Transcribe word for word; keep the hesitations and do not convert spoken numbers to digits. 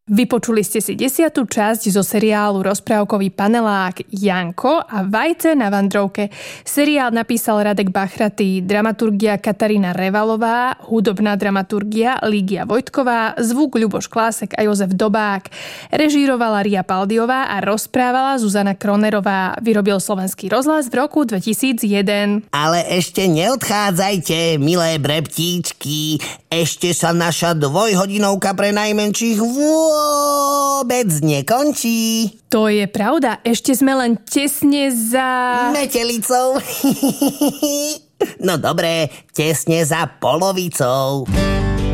Vypočuli ste si desiatú časť zo seriálu rozprávkový panelák Janko a vajce na vandrovke. Seriál napísal Radek Bachratý, dramaturgia Katarína Revalová, hudobná dramaturgia Lígia Vojtková, zvuk Ľuboš Klásek a Jozef Dobák. Režírovala Ria Paldiová a rozprávala Zuzana Kronerová. Vyrobil Slovenský rozhlas v roku dvetisícjeden. Ale ešte neodchádzajte, milé brebtíčky. Ešte sa naša dvojhodinovka pre najmenších vôbec nekončí. To je pravda, ešte sme len tesne za... metelicou. No dobré, tesne za polovicou.